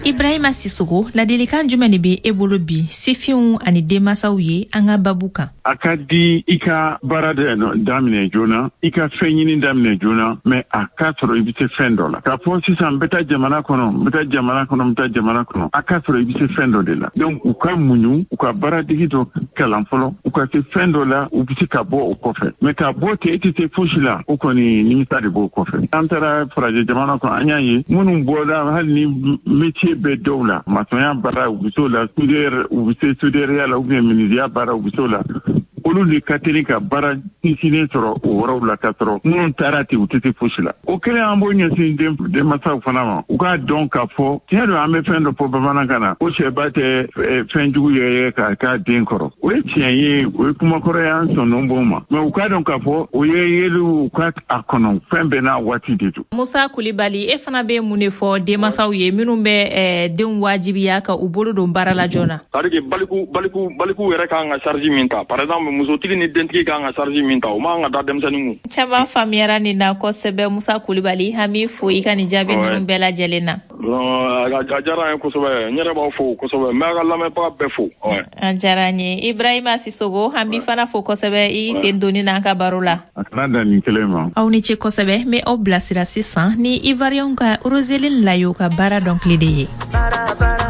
Ibrahima Sissogo ladilikan jumɛn de bɛ e bolo bi sifinw ani denmasaw ye an ka babu kan. A ka di i ka baara daminɛ joona, i ka fɛn ɲini daminɛ joona, mais a ka sɔrɔ i bɛ se fɛn dɔ la. Ka fɔ sisan n bɛ taa jamana kɔnɔ, a ka sɔrɔ i bɛ se fɛn dɔ de la. Donc u ka muɲu, u ka baara degi dɔ kalan fɔlɔ, u ka se fɛn dɔ la, u bɛ se ka bɔ o kɔfɛ. Mais ka bɔ ten e tɛ se fosi la, o kɔni nimisa de b'o kɔfɛ. An taara Farajɛ jamana kɔnɔ an y'a ye minnu bɔra hali ni métier bɛ dɔw la, maçonnya baara u bɛ s'o la, u bɛ se soudeur la ou bien menuisier baara u bɛ s'o la. Olu de ka teli ka baara sinsinnen sɔrɔ o yɔrɔw la ka sɔrɔ minnu taara ten u tɛ se fosi la. O kɛlen an b'o ɲɛsin denmasaw fana ma. U k'a dɔn k'a fɔ tiɲɛ don an bɛ fɛn dɔ fɔ bamanankan na ko sɛba tɛ fɛn jugu ye k'a den kɔrɔ. O ye tiɲɛ ye, o ye kumakɔrɔ an sɔnn'o bon ma. Mais u k'a dɔn k'a fɔ o ye yeliw u ka a kɔnɔ fɛn bɛɛ n'a waati de don. Musa Kulibali, e fana bɛ mun de fɔ denmasaw ye minnu bɛ denw wajibiya ka u bolo don baara la joona? C'est-à-dire baliku yɛrɛ kan ka charge min ta. Par exemple, musotigi ni dentigi kan ka charge min ta, o man ka da denmisɛnninw. Caman faamuyara nin na kosɛbɛ Musa Kulibali, an b'i fo i ka nin jaabi ninnu bɛɛ lajɛlen na. A diyara n ye kosɛbɛ, n yɛrɛ b'aw fo kosɛbɛ, n bɛ a ka lamɛnbaga bɛɛ fo. A diyara n ye. Ibrahima Sissogo, an b'i fana fo kosɛbɛ i sen donni n'an ka baro la. A kana dan nin kelen ma. Aw ni ce kosɛbɛ, n bɛ aw bilasira sisan ni Ivoirien ka Roseline Layo ka baara dɔnkili de ye.